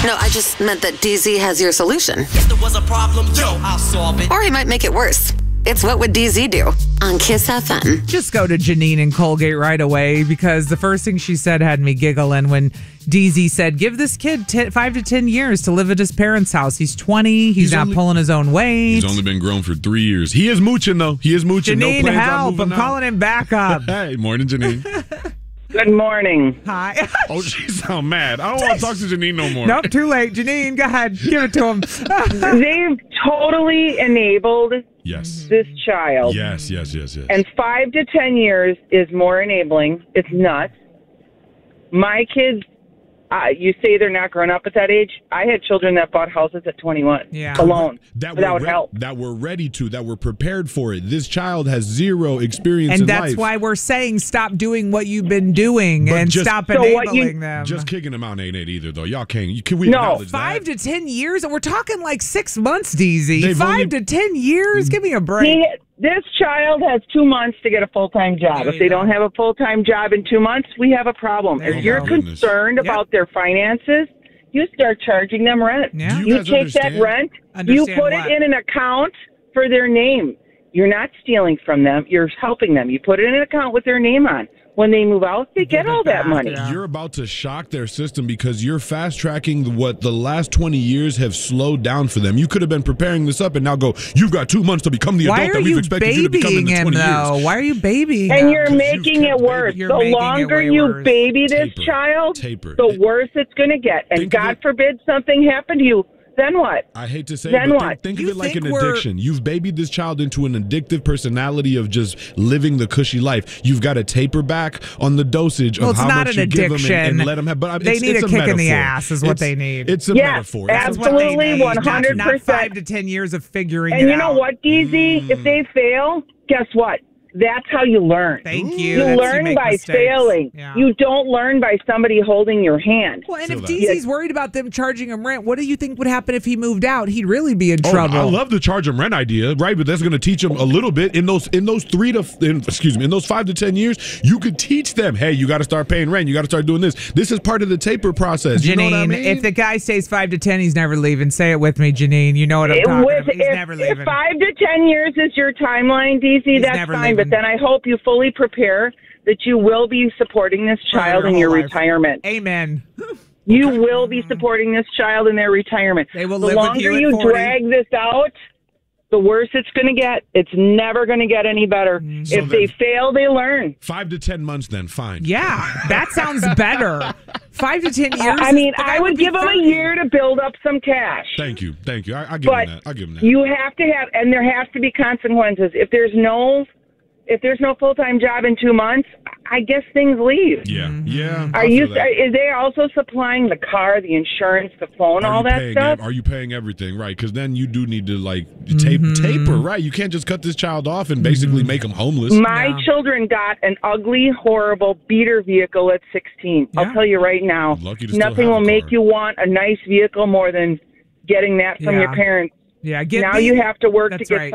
No, I just meant that DZ has your solution. If there was a problem, I'll solve it. Or he might make it worse. It's What Would DZ Do on Kiss FM. Just go to Janine in Colgate right away, because the first thing she said had me giggling when DZ said, give this kid 5 to 10 years to live at his parents' house. He's 20. He's not pulling his own weight. He's only been grown for 3 years. He is mooching, though. He is mooching. Janine, no plans help. I'm calling him back up. Hey, morning, Janine. Good morning. Hi. Oh, she sound mad. I don't want to talk to Janine no more. Nope, too late. Janine, go ahead. Give it to him. They've totally enabled this child. Yes. And 5 to 10 years is more enabling. It's nuts. My kids, you say they're not grown up at that age. I had children that bought houses at 21 alone without help. That were ready to, that were prepared for it. This child has zero experience and in that's life. why we're saying stop doing what you've been doing and stop enabling them. Just kicking them out ain't it either, though. Y'all can't. Can we No. acknowledge 5 that? to 10 years? And we're talking like 6 months, DZ. They've 5 only- to 10 years? Give me a break. This child has 2 months to get a full-time job. If they don't have a full-time job in 2 months, we have a problem. If you're concerned about their finances, you start charging them rent. Yeah. You take that rent, you put it in an account for their name. You're not stealing from them. You're helping them. You put it in an account with their name on. When they move out, they get all that money. You're about to shock their system because you're fast-tracking what the last 20 years have slowed down for them. You could have been preparing this up and now go, you've got 2 months to become the adult that we've expected you to become in the 20 years. Why are you babying and him? you're making it worse. The longer you baby this child, the worse it's going to get. And God forbid something happened to you. Then what? I hate to say then it, but what? think of it like an addiction. You've babied this child into an addictive personality of just living the cushy life. You've got to taper back on the dosage of how much you give them and let them have. But they need a kick in the ass is what they need. It's a metaphor. Absolutely, 100%. Not 5 to 10 years of figuring it out. And you know what, DZ? If they fail, guess what? That's how you learn. Thank you. You learn by failing. Yeah. You don't learn by somebody holding your hand. Well, and if DZ's worried about them charging him rent, what do you think would happen if he moved out? He'd really be in trouble. I love the charge him rent idea, right? But that's going to teach him a little bit in those 5 to 10 years. You could teach them, hey, you got to start paying rent. You got to start doing this. This is part of the taper process. Janine, you know what I mean? if the guy stays 5 to 10, he's never leaving. Say it with me, Janine. You know what I'm talking about. He's never leaving. If 5 to 10 years is your timeline, DZ, that's fine. Leaving. But then I hope you fully prepare that you will be supporting this child in your retirement. Amen. You will be supporting this child in their retirement. They will the live longer with you at you 40. drag this out, the worse it's going to get. It's never going to get any better. So if they fail, they learn. 5 to 10 months, then fine. Yeah, that sounds better. 5 to 10 years. I mean, I would give them a year to build up some cash. Thank you. I give them that. I give them that. You have to have, and there has to be consequences. If there's no full-time job in 2 months, I guess things leave. Yeah. Is they also supplying the car, the insurance, the phone, all that stuff? Are you paying everything, right? Because then you do need to taper, right? You can't just cut this child off and basically make him homeless. My children got an ugly, horrible beater vehicle at 16. I'll tell you right now, nothing will make you want a nice vehicle more than getting that from your parents. Yeah, now you have to work to get